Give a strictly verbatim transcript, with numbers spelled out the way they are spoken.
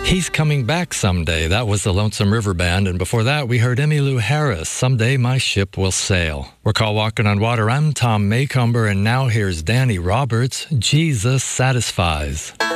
He's Coming Back Someday. That was the Lonesome River Band. And before that, we heard Emmylou Harris, Someday My Ship Will Sail. We're called Walking on Water. I'm Tom Maycomber, and now here's Danny Roberts, Jesus Satisfies.